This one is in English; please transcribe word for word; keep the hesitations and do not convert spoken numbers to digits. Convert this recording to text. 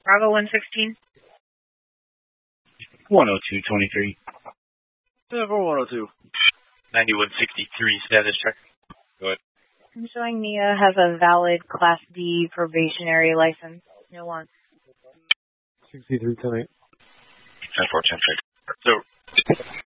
Bravo one sixteen. one oh two twenty-three. Denver one oh two. ninety-one sixty-three, status check. Go ahead. I'm showing Mia has a valid Class D probationary license. No one. sixty-three tonight. ten four ten six. So,